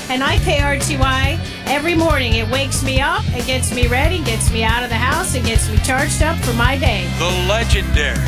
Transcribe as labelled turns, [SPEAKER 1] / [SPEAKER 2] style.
[SPEAKER 1] and I pay RTY every morning. It wakes me up, it gets me ready, gets me out of the house, it gets me charged up for my day.
[SPEAKER 2] The legendary